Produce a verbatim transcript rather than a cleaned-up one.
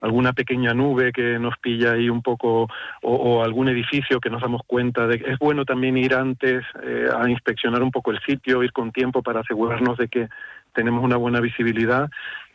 alguna pequeña nube que nos pilla ahí un poco, o, o algún edificio que nos damos cuenta de que es bueno también ir antes eh, a inspeccionar un poco el sitio, ir con tiempo para asegurarnos de que tenemos una buena visibilidad.